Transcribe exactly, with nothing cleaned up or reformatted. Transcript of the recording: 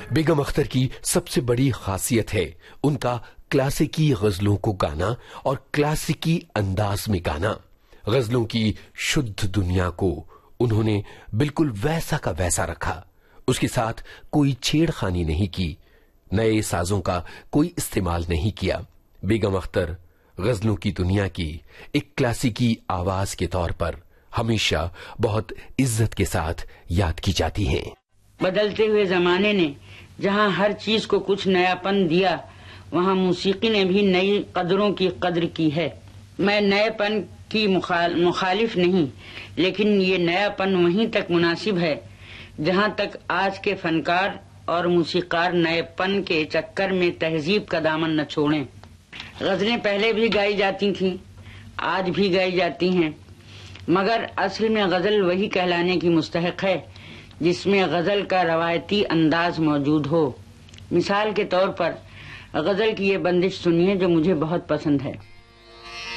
بیگم اختر کی سب سے بڑی خاصیت ہے ان کا کلاسیکی غزلوں کو گانا اور کلاسیکی انداز میں گانا۔ غزلوں کی شدھ دنیا کو انہوں نے بالکل ویسا کا ویسا رکھا، اس کے ساتھ کوئی چھیڑ خانی نہیں کی، نئے سازوں کا کوئی استعمال نہیں کیا۔ بیگم اختر غزلوں کی دنیا کی ایک کلاسیکی آواز کے طور پر ہمیشہ بہت عزت کے ساتھ یاد کی جاتی ہیں۔ بدلتے ہوئے زمانے نے جہاں ہر چیز کو کچھ نیا پن دیا، وہاں موسیقی نے بھی نئی قدروں کی قدر کی ہے۔ میں نئے پن کی مخالف نہیں، لیکن یہ نیا پن وہیں تک مناسب ہے جہاں تک آج کے فنکار اور موسیقار نئے پن کے چکر میں تہذیب کا دامن نہ چھوڑیں۔ غزلیں پہلے بھی گائی جاتی تھیں، آج بھی گائی جاتی ہیں، مگر اصل میں غزل وہی کہلانے کی مستحق ہے جس میں غزل کا روایتی انداز موجود ہو۔ مثال کے طور پر غزل کی یہ بندش سنیے جو مجھے بہت پسند ہے۔